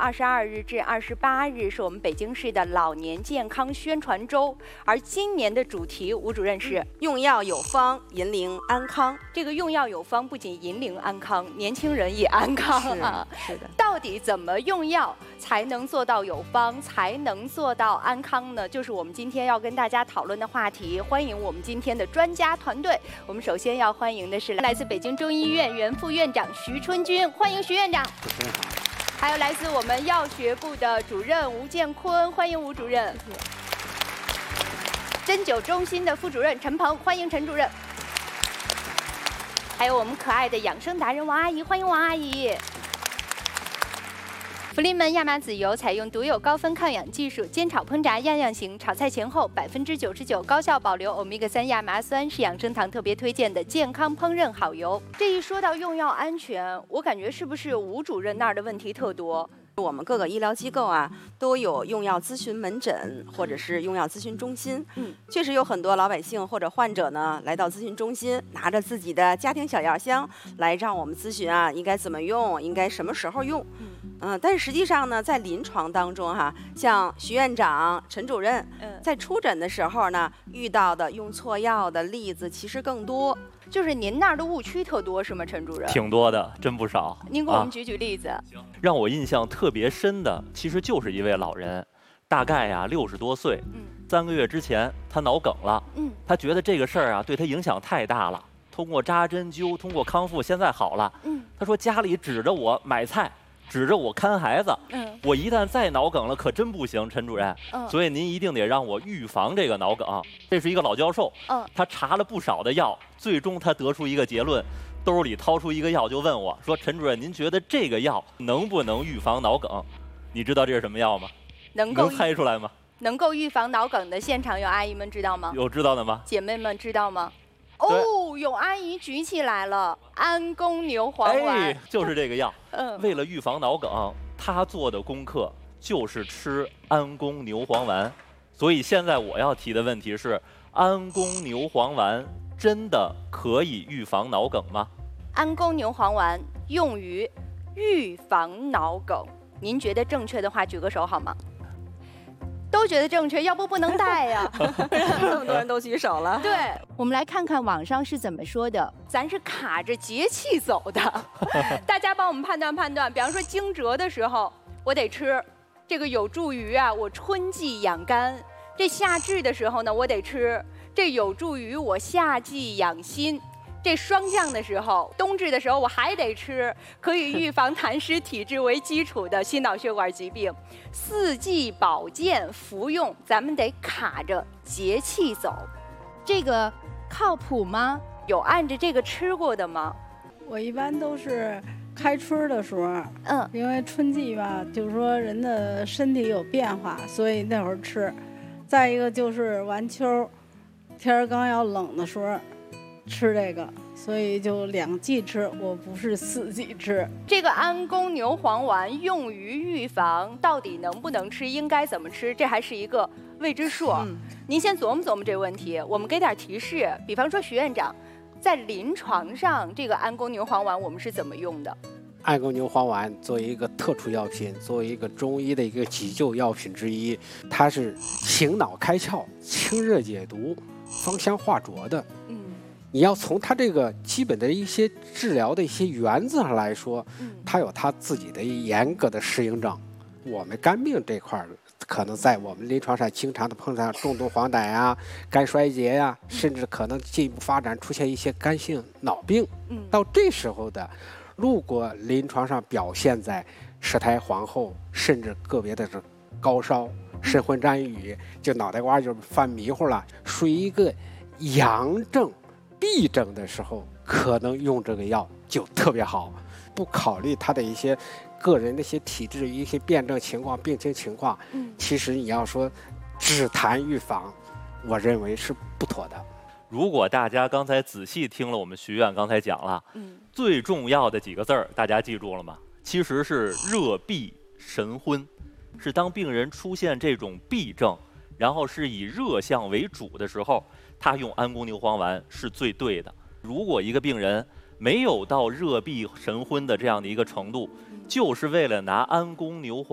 22日至28日是我们北京市的老年健康宣传周，而今年的主题，吴主任是用药有方，引领安康。 这个用药有方，不仅引领安康，年轻人也安康啊。 是的。 到底怎么用药才能做到有方，才能做到安康呢？就是我们今天要跟大家讨论的话题。欢迎我们今天的专家团队。我们首先要欢迎的是来自北京中医院原副院长徐春军，欢迎徐院长。 主持人好。 还有来自我们药学部的主任吴建坤，欢迎吴主任。谢谢。针灸中心的副主任陈鹏，欢迎陈主任。还有我们可爱的养生达人王阿姨，欢迎王阿姨。福临门亚麻籽油采用独有高分抗氧技术，煎炒烹炸样样行，炒菜前后99%高效保留欧米伽3亚麻酸，是养生堂特别推荐的健康烹饪好油。这一说到用药安全，我感觉是不是吴主任那儿的问题特多？ 我们各个医疗机构啊，都有用药咨询门诊或者是用药咨询中心。确实有很多老百姓或者患者呢，来到咨询中心，拿着自己的家庭小药箱来让我们咨询啊，应该怎么用，应该什么时候用。但是实际上呢，在临床当中哈，像徐院长、陈主任，在出诊的时候呢，遇到的用错药的例子其实更多。 就是您那儿的误区特多是吗，陈主任？ 挺多的，真不少。 您给我们举举例子。 让我印象特别深的，其实就是一位老人，大概呀60多岁，3个月之前他脑梗了，他觉得这个事儿啊对他影响太大了，通过扎针灸，通过康复，现在好了。他说家里指着我买菜，指着我看孩子，我一旦再脑梗了，可真不行，陈主任。所以您一定得让我预防这个脑梗。这是一个老教授，他查了不少的药，最终他得出一个结论，兜里掏出一个药就问我说：“陈主任，您觉得这个药能不能预防脑梗？”你知道这是什么药吗？能猜出来吗？ 能够预防脑梗的现场有阿姨们知道吗？ 有知道的吗？ 姐妹们知道吗？哦，有阿姨举起来了，安宫牛黄丸， 就是这个药。为了预防脑梗，他做的功课就是吃安宫牛黄丸。所以现在我要提的问题是：安宫牛黄丸真的可以预防脑梗吗？ 安宫牛黄丸用于预防脑梗，您觉得正确的话举个手好吗？都觉得正确，要不能带呀。 这么多人都举手了。 对，我们来看看网上是怎么说的。咱是卡着节气走的，大家帮我们判断判断。比方说惊蛰的时候，我得吃这个有助于啊我春季养肝；这夏至的时候呢，我得吃这有助于我夏季养心。这霜降的时候，冬至的时候我还得吃可以预防痰湿体质为基础的心脑血管疾病。四季保健服用，咱们得卡着节气走，这个靠谱吗？有按着这个吃过的吗？ 我一般都是开春的时候，因为春季吧，就是说人的身体有变化，所以那会儿吃。再一个就是完秋，天儿刚要冷的时候。吃这个，所以就2季吃，我不是4季吃。 这个安宫牛黄丸用于预防，到底能不能吃？应该怎么吃？这还是一个未知数。您先琢磨琢磨这个问题，我们给点提示。比方说，徐院长，在临床上，这个安宫牛黄丸我们是怎么用的？ 安宫牛黄丸作为一个特殊药品，作为一个中医的一个急救药品之一，它是醒脑开窍、清热解毒、芳香化浊的。你要从它这个基本的一些治疗的一些原则上来说，它有它自己的严格的适应症。我们肝病这块儿，可能在我们临床上经常的碰上中毒黄疸呀、肝衰竭呀，甚至可能进一步发展出现一些肝性脑病。到这时候的，如果临床上表现在舌苔黄厚，甚至个别的是高烧、神魂沾雨，就脑袋瓜就犯迷糊了，属于一个阳症。痹症的时候，可能用这个药就特别好，不考虑他的一些个人的一些体质、一些辩证情况、病情情况。其实你要说只谈预防，我认为是不妥的。 如果大家刚才仔细听了我们徐院刚才讲了，最重要的几个字儿，大家记住了吗？其实是热痹神昏，是当病人出现这种痹症，然后是以热象为主的时候，他用安宫牛黄丸是最对的。如果一个病人没有到热痹神昏的这样的一个程度，就是为了拿安宫牛黄